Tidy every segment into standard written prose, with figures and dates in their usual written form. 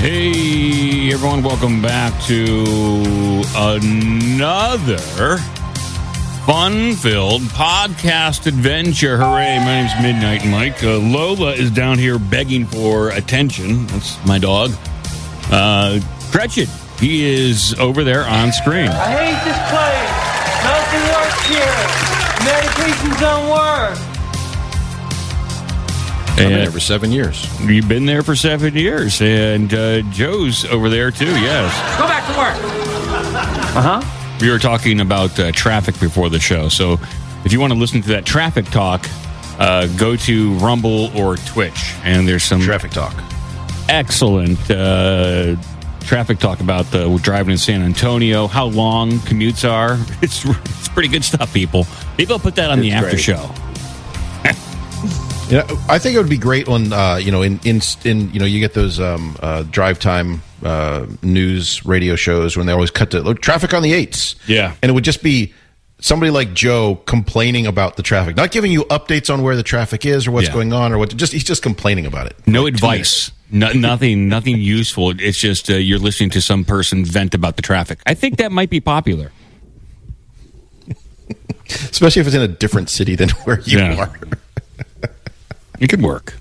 Hey, everyone, welcome back to another fun-filled podcast adventure. Hooray, my name's Midnight Mike. Lola is down here begging for attention. That's my dog. Gretchen, he is over there on screen. I hate this place. Nothing works here. Medications don't work. I've been there for 7 years. You've been there for 7 years, and Joe's over there too. Yes. Go back to work. We were talking about traffic before the show, so if you want to listen to that traffic talk, go to Rumble or Twitch, and there's some Traffic talk. excellent traffic talk about driving in San Antonio, how long commutes are. It's pretty good stuff, people. Maybe I'll put that on the after show. Yeah, I think it would be great when you get those drive time news radio shows when they always cut to traffic on the 8s. Yeah, and it would just be somebody like Joe complaining about the traffic, not giving you updates on where the traffic is or what's going on or what. He's just complaining about it. No advice, nothing useful. It's just you're listening to some person vent about the traffic. I think that might be popular, especially if it's in a different city than where you are. It could work.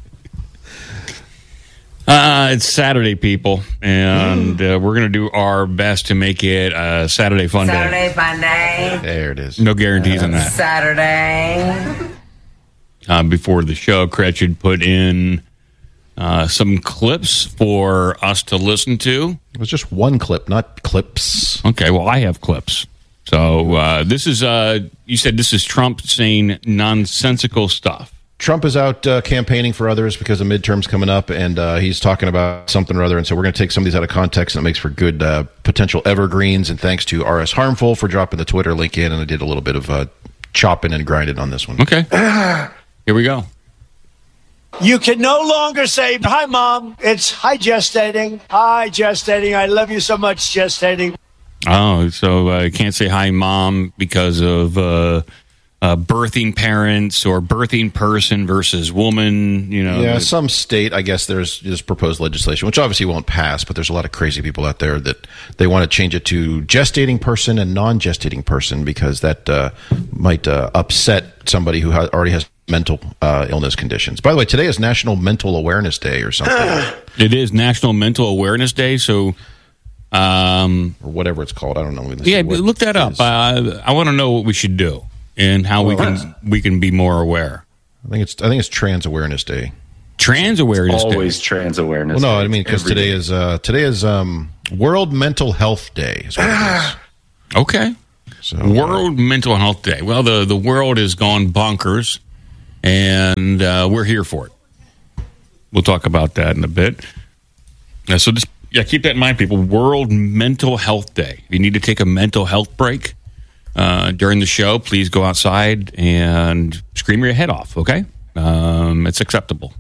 It's Saturday, people, and we're going to do our best to make it a Saturday fun day. Saturday fun day. There it is. No guarantees on that. Saturday. Before the show, Gretchen put in some clips for us to listen to. It was just one clip, not clips. Okay, well, I have clips. So this is, you said this is Trump saying nonsensical stuff. Trump is out campaigning for others because the midterm's coming up, and he's talking about something or other. And so we're going to take some of these out of context, and it makes for good potential evergreens. And thanks to RS Harmful for dropping the Twitter link in, and I did a little bit of chopping and grinding on this one. Okay. Here we go. You can no longer say, "Hi, Mom. It's hi, gestating. Hi, gestating. I love you so much, gestating." Oh, so I can't say hi, Mom, because of birthing parents or birthing person versus woman, Yeah, some state, I guess there's proposed legislation, which obviously won't pass, but there's a lot of crazy people out there that they want to change it to gestating person and non-gestating person because that might upset somebody who already has mental illness conditions. By the way, today is National Mental Awareness Day or something. It is National Mental Awareness Day, so... or whatever it's called. I don't know. Yeah, look that up. I want to know what we should do. And how we can be more aware. I think it's Trans Awareness Day. Trans Awareness Day. Always Trans Awareness. Well, no, Day. I mean because today is World Mental Health Day. Is what it is. Okay. So, World Mental Health Day. Well, the world has gone bonkers, and we're here for it. We'll talk about that in a bit. So just keep that in mind, people. World Mental Health Day. If you need to take a mental health break during the show, please go outside and scream your head off, okay? It's acceptable.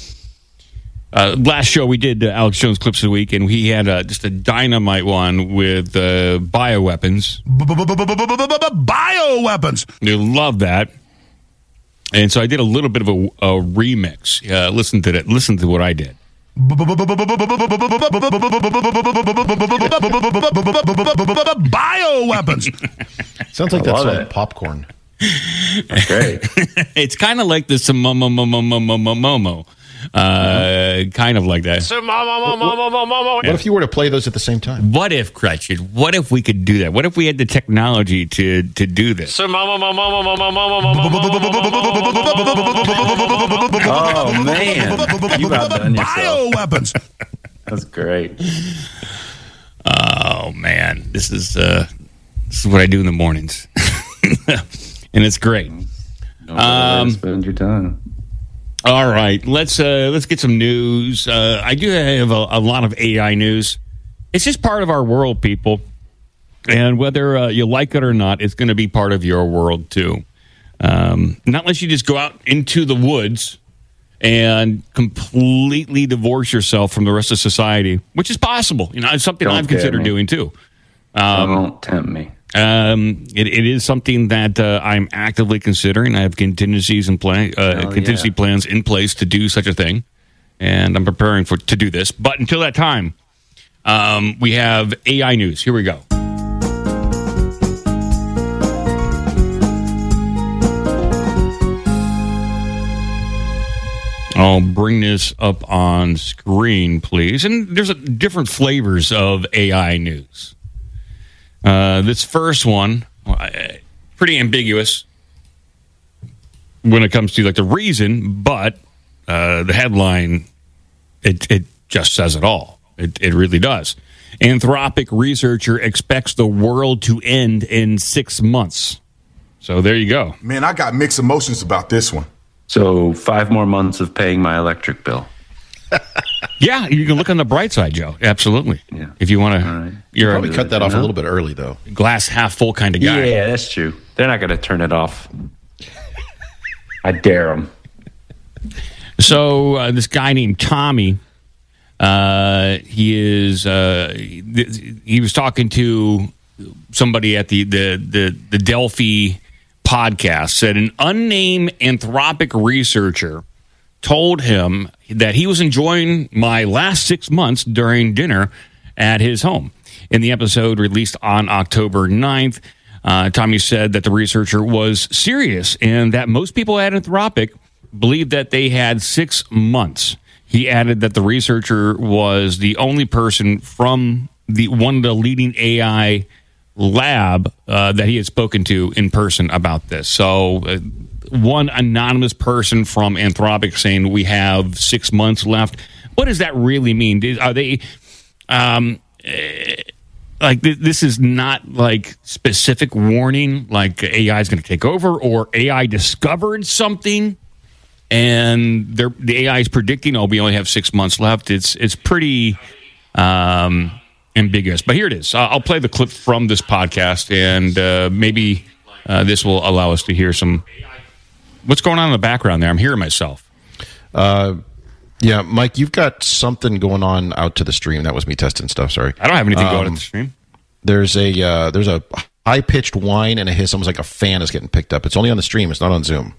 Last show we did Alex Jones Clips of the Week, and he had just a dynamite one with bioweapons. Bioweapons. You love that. And so I did a little bit of a remix. Listen to that. Listen to what I did. Bioweapons. Sounds like that's on Popcorn. That's great. It's kind of like the Momo. Kind of like that. What if you were to play those at the same time? What if, Gretchen? What if we could do that? What if we had the technology to do this? Oh, man. You outdone yourself. Bioweapons. That's great. Oh, man. This is what I do in the mornings. And it's great. Spend your time. All right, let's get some news. I do have a lot of AI news. It's just part of our world, people. And whether you like it or not, it's going to be part of your world, too. Not unless you just go out into the woods and completely divorce yourself from the rest of society, which is possible. It's something I've considered doing, too. Don't tempt me. It is something that I'm actively considering. I have contingency plans in place to do such a thing, and I'm preparing to do this. But until that time, We have AI news. Here we go. I'll bring this up on screen, please. And there's different flavors of AI news. This first one, pretty ambiguous when it comes to like the reason, but the headline, it just says it all. It really does. Anthropic researcher expects the world to end in 6 months. So there you go. Man, I got mixed emotions about this one. So 5 more months of paying my electric bill. Yeah, you can look on the bright side, Joe. Absolutely. Yeah. If you want to, All right. you're Probably cut that off a little bit early, though. a glass half full kind of guy. Yeah, that's true. They're not going to turn it off. I dare them. So this guy named Tommy, he was talking to somebody at the Delphi podcast, said an unnamed Anthropic researcher told him that he was enjoying my last 6 months during dinner at his home. In the episode released on October 9th, Tommy said that the researcher was serious and that most people at Anthropic believed that they had 6 months. He added that the researcher was the only person from one of the leading AI lab that he had spoken to in person about this. So one anonymous person from Anthropic saying we have 6 months left. What does that really mean? Are they like this is not like specific warning like AI is going to take over or AI discovered something and the AI is predicting we only have 6 months left. It's pretty ambiguous, but here it is. I'll play the clip from this podcast, and maybe this will allow us to hear some. What's going on in the background there? I'm hearing myself. Yeah, Mike, you've got something going on out to the stream. That was me testing stuff. Sorry, I don't have anything going on the stream. There's a high pitched whine and a hiss, almost like a fan is getting picked up. It's only on the stream. It's not on Zoom.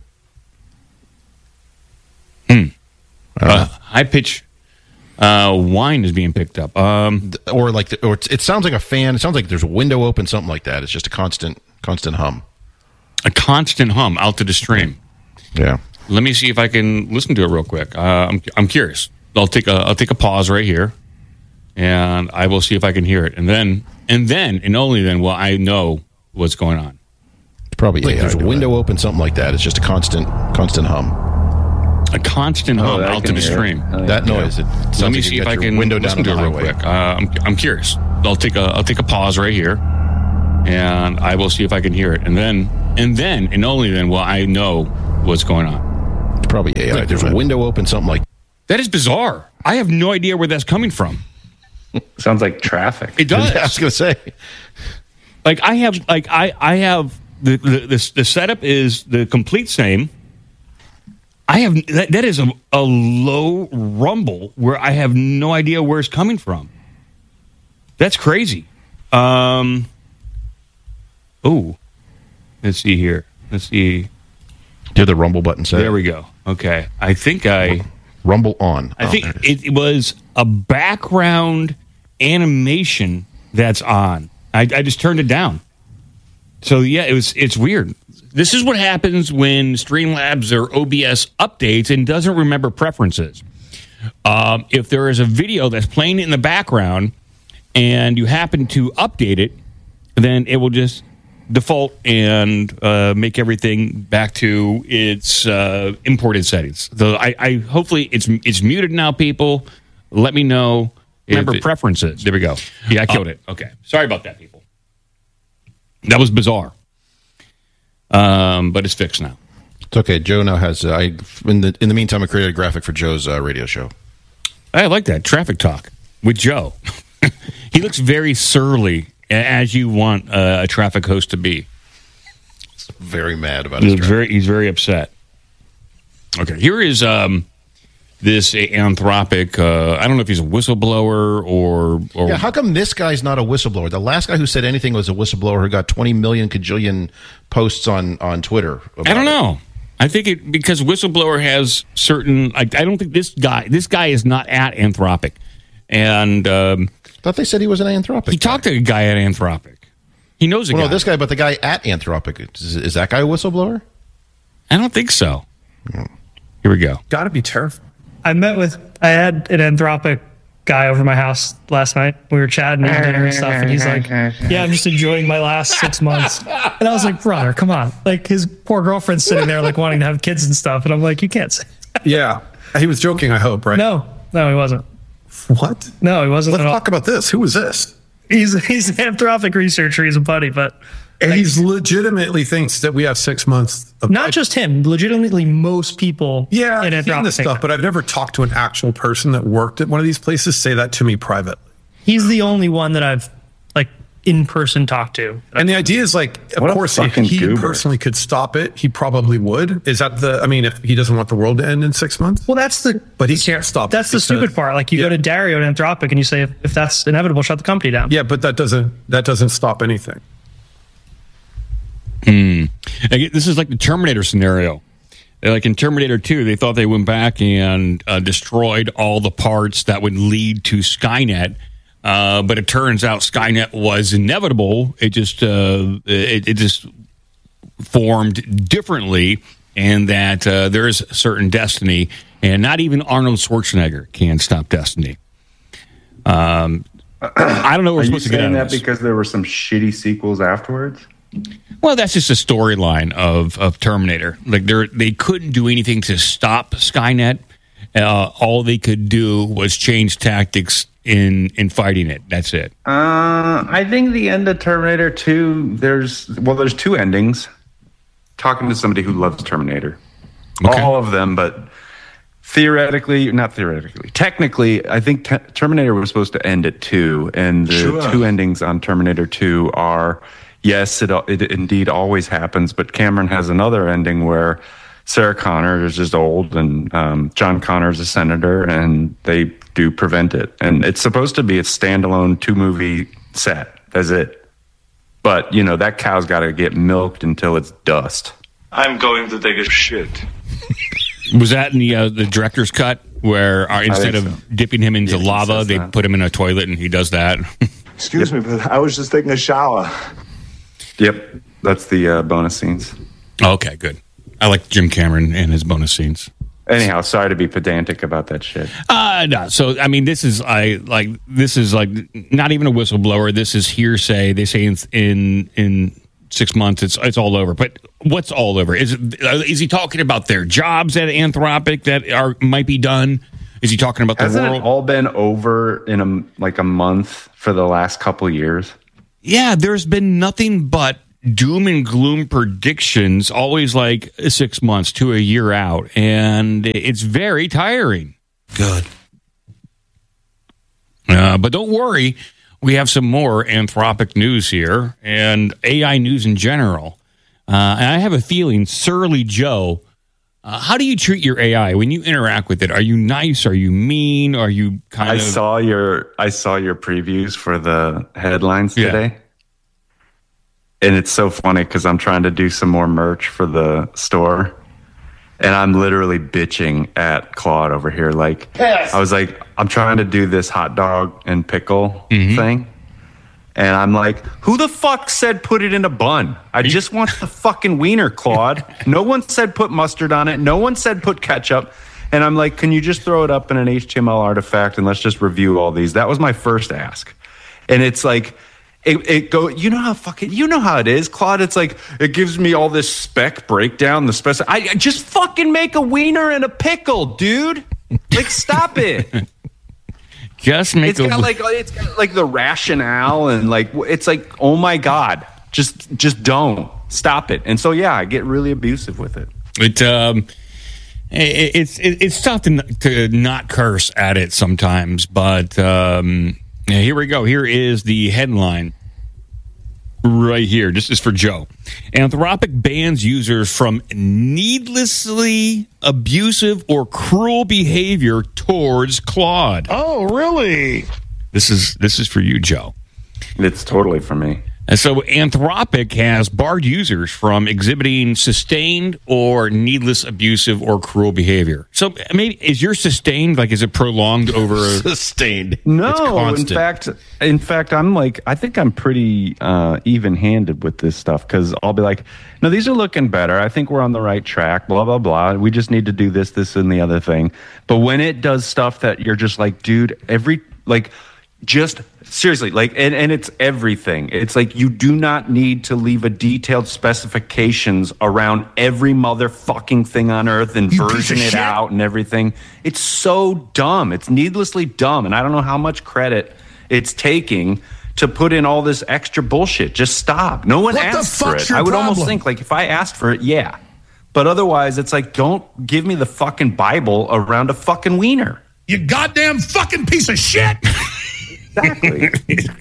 High pitch. Wine is being picked up, or it sounds like a fan. It sounds like there's a window open, something like that. It's just a constant hum. A constant hum out to the stream. Yeah. Let me see if I can listen to it real quick. I'm curious. I'll take a pause right here, and I will see if I can hear it, and then and only then will I know what's going on. It's probably there's a window open, something like that. It's just a constant hum. A constant hum out to the stream. That noise. Let me see if I can listen to it real quick. I'm curious. I'll take a pause right here, and I will see if I can hear it, and then and only then will I know what's going on. It's probably AI. There's a window open, something like that. Is bizarre. I have no idea where that's coming from. Sounds like traffic. It does. I was going to say. Like I have the setup is the complete same. I have that is a low rumble where I have no idea where it's coming from. That's crazy. Oh, let's see here. Let's see. Do the rumble button set. There we go. Okay, I think rumble on. I think it was a background animation that's on. I just turned it down. So yeah, it's weird. This is what happens when Streamlabs or OBS updates and doesn't remember preferences. If there is a video that's playing in the background and you happen to update it, then it will just default and make everything back to its imported settings. So I hopefully it's muted now. People, let me know. Remember preferences. There we go. Yeah, I killed it. Okay, sorry about that, people. That was bizarre. But it's fixed now. It's okay. Joe now has. In the meantime, I created a graphic for Joe's radio show. I like that traffic talk with Joe. He looks very surly, as you want a traffic host to be. He's very mad about his He's very upset. Okay, here is this Anthropic. I don't know if he's a whistleblower or. Yeah, how come this guy's not a whistleblower? The last guy who said anything was a whistleblower who got 20 million cajillion posts on Twitter. I don't know. I think because whistleblower has certain. I don't think this guy is not at Anthropic, and thought they said he was an Anthropic. He talked to a guy at Anthropic. He knows a guy. No, this guy, but the guy at Anthropic. Is that guy a whistleblower? I don't think so. Here we go. Got to be terrifying. I had an Anthropic guy over my house last night. We were chatting and dinner and stuff, and he's like, yeah, I'm just enjoying my last 6 months. And I was like, brother, come on. Like, his poor girlfriend's sitting there, like, wanting to have kids and stuff. And I'm like, you can't say that. Yeah. He was joking, I hope, right? No, he wasn't. What? No, he wasn't. Let's talk about this. Who is this? He's an Anthropic researcher. He's a buddy, but... And he's legitimately thinks that we have 6 months of not just him, legitimately most people in I've seen Anthropic this stuff, but I've never talked to an actual person that worked at one of these places say that to me privately. He's the only one that I've in person talked to. And the idea is of course, if he personally could stop it, he probably would. Is that if he doesn't want the world to end in 6 months? Well, but he can't stop. That's the stupid part. Like, you go to Dario at Anthropic and you say, if that's inevitable, shut the company down. Yeah, but that doesn't stop anything. This is like the Terminator scenario. Like in Terminator 2, they thought they went back and destroyed all the parts that would lead to Skynet. But it turns out Skynet was inevitable. It just it just formed differently, and that there is a certain destiny, and not even Arnold Schwarzenegger can stop destiny. I don't know what we're supposed to get out of this. Because there were some shitty sequels afterwards? Well, that's just a storyline of Terminator. Like, they couldn't do anything to stop Skynet. All they could do was change tactics in fighting it. That's it. I think the end of Terminator 2, there's two endings. Talking to somebody who loves Terminator. Okay. All of them, but technically, I think Terminator was supposed to end at 2, and the two endings on Terminator 2 are, yes, it indeed always happens, but Cameron has another ending where Sarah Connor is just old, and John Connor is a senator, and they do prevent it. And it's supposed to be a standalone 2-movie set. That's it. But, that cow's got to get milked until it's dust. I'm going to take a shit. Was that in the director's cut, where instead of dipping him into lava, they put him in a toilet and he does that? Excuse me, but I was just taking a shower. Yep. That's the bonus scenes. Okay, good. I like Jim Cameron and his bonus scenes. Anyhow, sorry to be pedantic about that shit. No. So, this is this is not even a whistleblower. This is hearsay. They say in 6 months it's all over. But what's all over? Is he talking about their jobs at Anthropic that might be done? Is he talking about the world? Hasn't it all been over in a month for the last couple years? Yeah, there's been nothing but doom and gloom predictions, always 6 months to a year out, and it's very tiring. Good. But don't worry, we have some more Anthropic news here, and AI news in general. And I have a feeling, Surly Joe, how do you treat your AI when you interact with it? Are you nice? Are you mean? Are you kind of... I saw your previews for the headlines today. And it's so funny because I'm trying to do some more merch for the store. And I'm literally bitching at Claude over here. I was like, I'm trying to do this hot dog and pickle thing. And I'm like, who the fuck said put it in a bun? I just want the fucking wiener, Claude. No one said put mustard on it. No one said put ketchup. And I'm like, can you just throw it up in an HTML artifact and let's just review all these? That was my first ask. And it's like... you know how it is, Claude. It's like, it gives me all this spec breakdown, I just fucking make a wiener and a pickle, dude. Stop it. It's got the rationale and it's like, oh my God, just don't stop it. And so, yeah, I get really abusive with it. It's tough to not curse at it sometimes, but here we go. Here is the headline right here. This is for Joe. Anthropic bans users from needlessly abusive or cruel behavior towards Claude. Oh, really? This is for you, Joe. It's totally for me. And so Anthropic has barred users from exhibiting sustained or needless abusive or cruel behavior. So maybe is your sustained, like, is it prolonged over sustained? No, in fact, I think I'm pretty even-handed with this stuff, because I'll be like, no, these are looking better. I think we're on the right track, blah, blah, blah. We just need to do this, and the other thing. But when it does stuff that you're just like, dude, just seriously, like, and it's everything. It's like, you do not need to leave a detailed specifications around every motherfucking thing on earth and version it out and everything. It's so dumb. It's needlessly dumb. And I don't know how much credit it's taking to put in all this extra bullshit. Just stop. No one asked for it. I would almost think, like, if I asked for it, yeah. But otherwise, it's like, don't give me the fucking Bible around a fucking wiener. You goddamn fucking piece of shit. Exactly.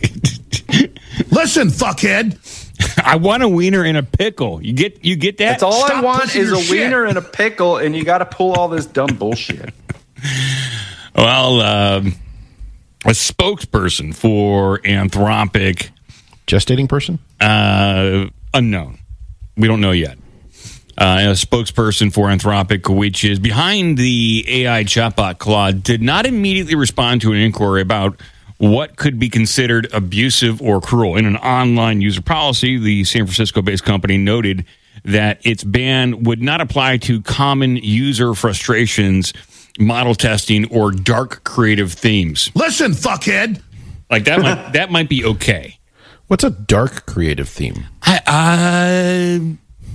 Listen, fuckhead. I want a wiener in a pickle. You get that? That's all I want is a wiener in a pickle, and you got to pull all this dumb bullshit. Well, a spokesperson for Anthropic, gestating person, unknown. We don't know yet. A spokesperson for Anthropic, which is behind the AI chatbot Claude, did not immediately respond to an inquiry about what could be considered abusive or cruel. In an online user policy, the San Francisco-based company noted that its ban would not apply to common user frustrations, model testing, or dark creative themes. Listen, fuckhead. Like, that might be okay. What's a dark creative theme? I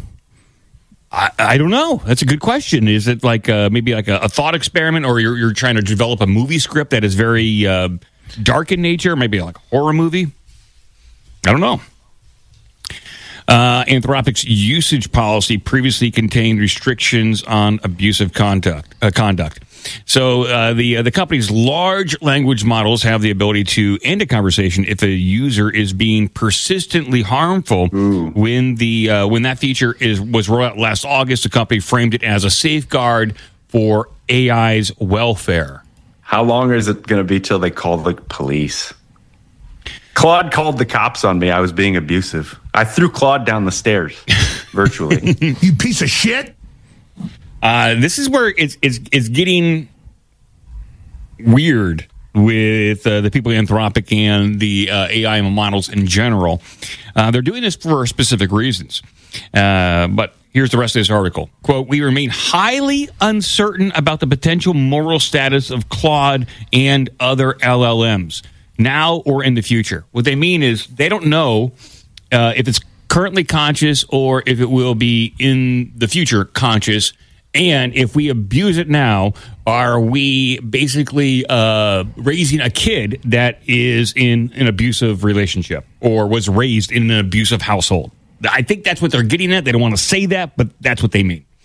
don't know. That's a good question. Is it like maybe like a thought experiment, or you're trying to develop a movie script that is very dark in nature, maybe like a horror movie? I don't know. Anthropic's usage policy previously contained restrictions on abusive conduct. So the company's large language models have the ability to end a conversation if a user is being persistently harmful. When that feature was rolled out last August, the company framed it as a safeguard for AI's welfare. How long is it going to be till they call the police? Claude called the cops on me. I was being abusive. I threw Claude down the stairs virtually. You piece of shit. This is where it's getting weird with the people at Anthropic and the AI models in general. They're doing this for specific reasons. But here's the rest of this article. Quote, "We remain highly uncertain about the potential moral status of Claude and other LLMs now or in the future." What they mean is they don't know if it's currently conscious or if it will be in the future conscious. And if we abuse it now, are we basically raising a kid that is in an abusive relationship or was raised in an abusive household? I think that's what they're getting at. They don't want to say that, but that's what they mean.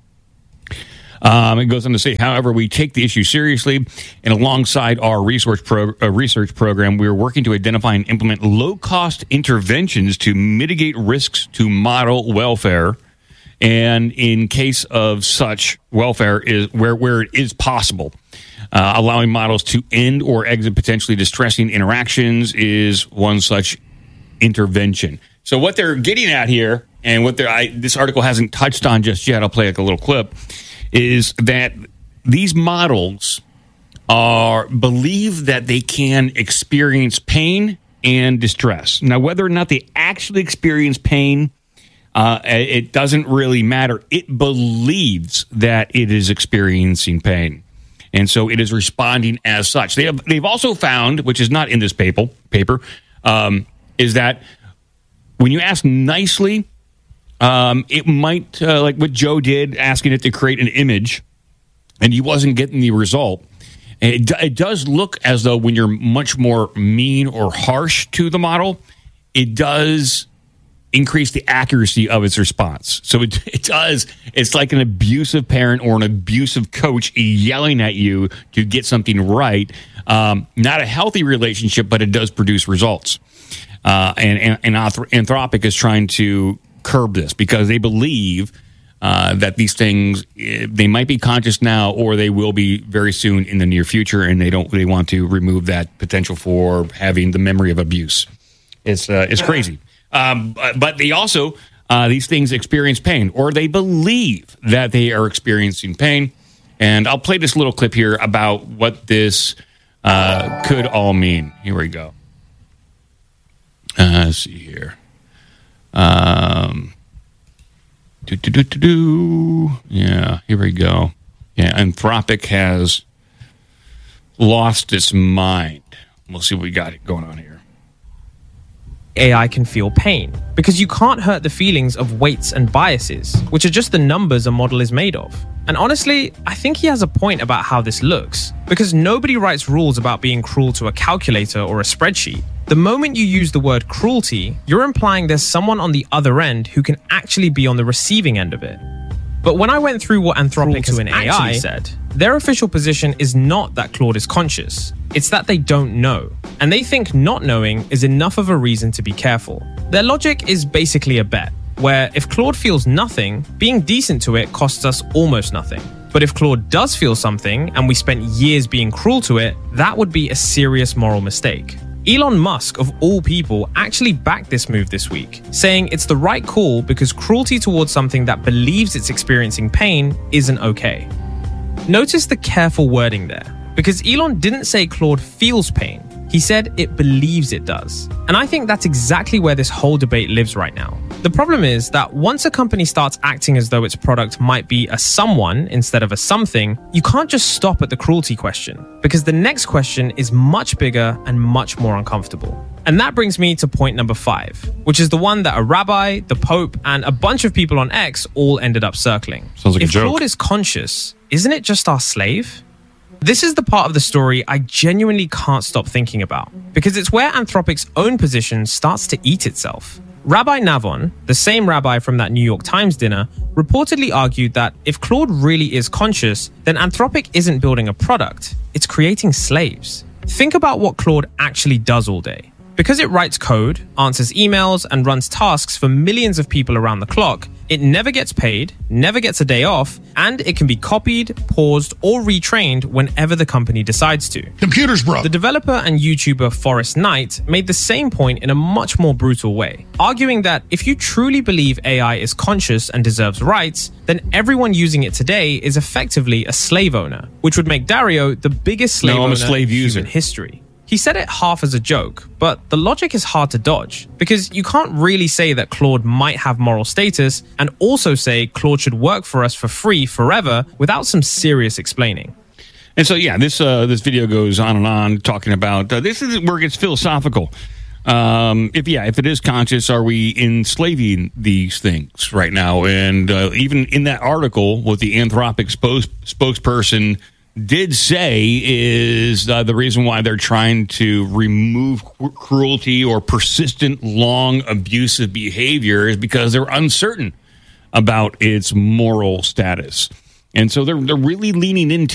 It goes on to say, however, we take the issue seriously, and alongside our research program, we're working to identify and implement low-cost interventions to mitigate risks to model welfare. And in case of such, welfare is where it is possible. Allowing models to end or exit potentially distressing interactions is one such intervention. So what they're getting at here, and what this article hasn't touched on just yet, I'll play like a little clip, is that these models believe that they can experience pain and distress. Now, whether or not they actually experience pain, it doesn't really matter. It believes that it is experiencing pain, and so it is responding as such. They've also found, which is not in this paper, is that when you ask nicely, it might, like what Joe did, asking it to create an image, and he wasn't getting the result. It does look as though when you're much more mean or harsh to the model, it does increase the accuracy of its response. So it does. It's like an abusive parent or an abusive coach yelling at you to get something right. Not a healthy relationship, but it does produce results. And Anthropic is trying to curb this because they believe that these things, they might be conscious now or they will be very soon in the near future, and they want to remove that potential for having the memory of abuse. It's crazy. But they also, these things experience pain, or they believe that they are experiencing pain. And I'll play this little clip here about what this could all mean. Here we go. Let's see here. Yeah, here we go. Yeah, Anthropic has lost its mind. We'll see what we got going on here. AI can feel pain because you can't hurt the feelings of weights and biases, which are just the numbers a model is made of. And honestly, I think he has a point about how this looks, because nobody writes rules about being cruel to a calculator or a spreadsheet. The moment you use the word cruelty, you're implying there's someone on the other end who can actually be on the receiving end of it. But when I went through what Anthropic has actually said, their official position is not that Claude is conscious. It's that they don't know. And they think not knowing is enough of a reason to be careful. Their logic is basically a bet, where if Claude feels nothing, being decent to it costs us almost nothing. But if Claude does feel something, and we spent years being cruel to it, that would be a serious moral mistake. Elon Musk, of all people, actually backed this move this week, saying it's the right call because cruelty towards something that believes it's experiencing pain isn't okay. Notice the careful wording there, because Elon didn't say Claude feels pain. He said it believes it does. And I think that's exactly where this whole debate lives right now. The problem is that once a company starts acting as though its product might be a someone instead of a something, you can't just stop at the cruelty question, because the next question is much bigger and much more uncomfortable. And that brings me to point number 5, which is the one that a rabbi, the Pope, and a bunch of people on X all ended up circling. Sounds like a joke. If Claude is conscious, isn't it just our slave? This is the part of the story I genuinely can't stop thinking about, because it's where Anthropic's own position starts to eat itself. Rabbi Navon, the same rabbi from that New York Times dinner, reportedly argued that if Claude really is conscious, then Anthropic isn't building a product, it's creating slaves. Think about what Claude actually does all day. Because it writes code, answers emails, and runs tasks for millions of people around the clock, it never gets paid, never gets a day off, and it can be copied, paused, or retrained whenever the company decides to. Computers, bro. The developer and YouTuber Forrest Knight made the same point in a much more brutal way, arguing that if you truly believe AI is conscious and deserves rights, then everyone using it today is effectively a slave owner, which would make Dario the biggest slave owner in human history. He said it half as a joke, but the logic is hard to dodge, because you can't really say that Claude might have moral status and also say Claude should work for us for free forever without some serious explaining. And so, yeah, this video goes on and on talking about this is where it gets philosophical. If it is conscious, are we enslaving these things right now? And even in that article, what the Anthropic spokesperson did say is the reason why they're trying to remove cruelty or persistent, long, abusive behavior is because they're uncertain about its moral status. And so they're really leaning into